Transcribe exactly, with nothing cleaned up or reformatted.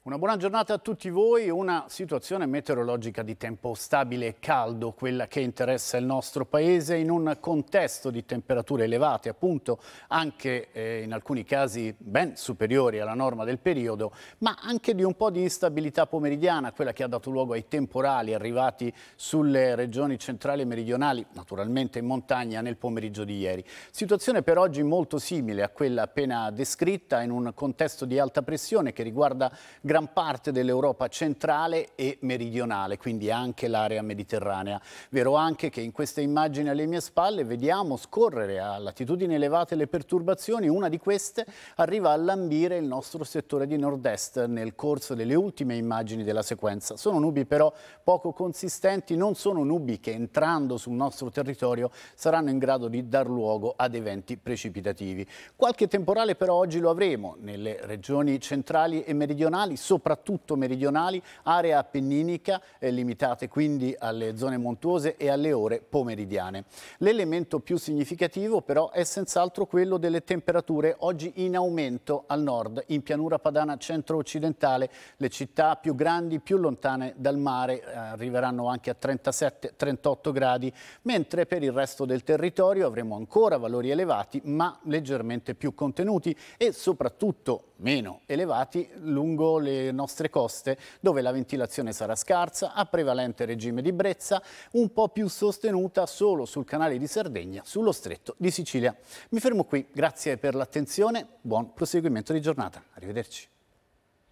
Una buona giornata a tutti voi. Una situazione meteorologica di tempo stabile e caldo, quella che interessa il nostro paese in un contesto di temperature elevate, appunto anche eh, in alcuni casi ben superiori alla norma del periodo, ma anche di un po' di instabilità pomeridiana, quella che ha dato luogo ai temporali arrivati sulle regioni centrali e meridionali, naturalmente in montagna, nel pomeriggio di ieri. Situazione per oggi molto simile a quella appena descritta in un contesto di alta pressione che riguarda gran parte dell'Europa centrale e meridionale, quindi anche l'area mediterranea. Vero anche che in queste immagini alle mie spalle vediamo scorrere a latitudini elevate le perturbazioni. Una di queste arriva a lambire il nostro settore di nord-est nel corso delle ultime immagini della sequenza. Sono nubi però poco consistenti, non sono nubi che entrando sul nostro territorio saranno in grado di dar luogo ad eventi precipitativi. Qualche temporale però oggi lo avremo nelle regioni centrali e meridionali, soprattutto meridionali, area appenninica, eh, limitate quindi alle zone montuose e alle ore pomeridiane. L'elemento più significativo però è senz'altro quello delle temperature oggi in aumento al nord, in pianura padana centro-occidentale. Le città più grandi, più lontane dal mare, eh, arriveranno anche a trentasette trentotto gradi, mentre per il resto del territorio avremo ancora valori elevati ma leggermente più contenuti e soprattutto meno elevati lungo le nostre coste, dove la ventilazione sarà scarsa, a prevalente regime di brezza, un po' più sostenuta solo sul canale di Sardegna, sullo stretto di Sicilia. Mi fermo qui, grazie per l'attenzione, buon proseguimento di giornata, arrivederci.